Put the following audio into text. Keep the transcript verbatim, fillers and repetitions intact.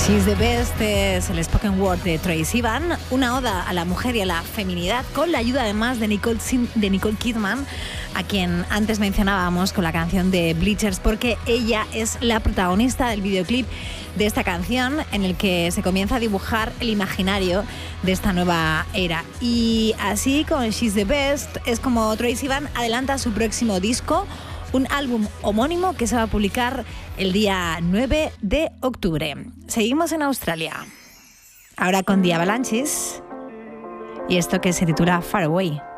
She's the Best es el spoken word de Troye Sivan, una oda a la mujer y a la feminidad, con la ayuda además de Nicole, de Nicole Kidman, a quien antes mencionábamos con la canción de Bleachers, porque ella es la protagonista del videoclip de esta canción, en el que se comienza a dibujar el imaginario de esta nueva era. Y así, con She's the Best, es como Troye Sivan adelanta su próximo disco, un álbum homónimo que se va a publicar el día nueve de octubre. Seguimos en Australia, ahora con The Avalanches y esto que se titula Far Away.